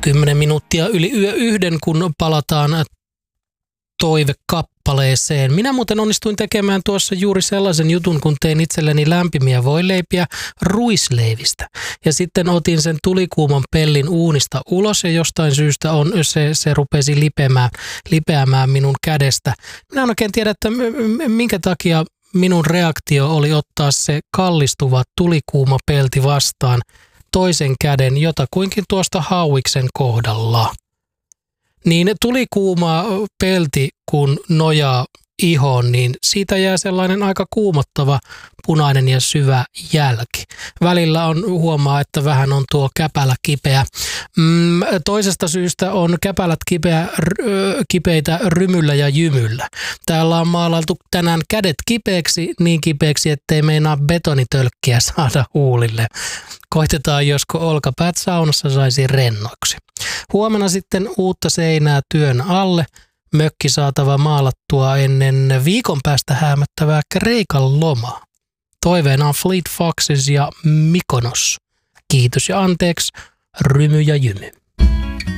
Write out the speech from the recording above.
10 minuuttia yli yö yhden, kun palataan toivekappaleeseen. Minä muuten onnistuin tekemään tuossa juuri sellaisen jutun, kun tein itselleni lämpimiä voileipiä ruisleivistä. Ja sitten otin sen tulikuuman pellin uunista ulos ja jostain syystä se rupesi lipeämään minun kädestä. Minä en oikein tiedä, että minkä takia minun reaktio oli ottaa se kallistuva tulikuuma pelti vastaan toisen käden jotakuinkin tuosta hauiksen kohdalla. Niin tulikuuma pelti, kun nojaa ihoon, niin siitä jää sellainen aika kuumottava punainen ja syvä jälki. Välillä huomaa, että vähän on tuo käpälä kipeä. Toisesta syystä on käpälät kipeitä rymyllä ja jymyllä. Täällä on maalailtu tänään kädet kipeäksi, niin kipeäksi, ettei meinaa betonitölkkiä saada huulille. Koitetaan, josko olkapäät saunassa saisi rennoiksi. Huomenna sitten uutta seinää työn alle. Mökki saatava maalattua ennen viikon päästä häämättävää Kreikan lomaa. Toiveena on Fleet Foxes ja Mykonos. Kiitos ja anteeksi, rymy ja jymy.